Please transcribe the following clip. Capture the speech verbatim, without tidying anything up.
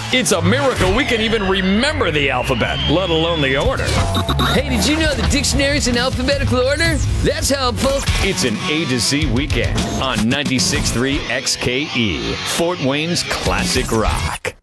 It's a miracle we can even remember the alphabet, let alone the order. Hey, did you know the dictionary's in alphabetical order? That's helpful. It's an A to Z weekend on ninety-six point three X K E, Fort Wayne's classic rock.